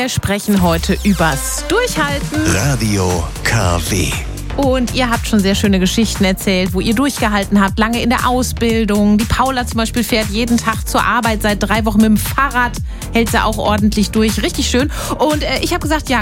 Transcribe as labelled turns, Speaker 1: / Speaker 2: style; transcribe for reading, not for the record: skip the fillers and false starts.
Speaker 1: Wir sprechen heute übers Durchhalten.
Speaker 2: Radio KW.
Speaker 1: Und ihr habt schon sehr schöne Geschichten erzählt, wo ihr durchgehalten habt, lange in der Ausbildung. Die Paula zum Beispiel fährt jeden Tag zur Arbeit, seit 3 Wochen mit dem Fahrrad, hält sie auch ordentlich durch. Richtig schön. Und ich habe gesagt, ja,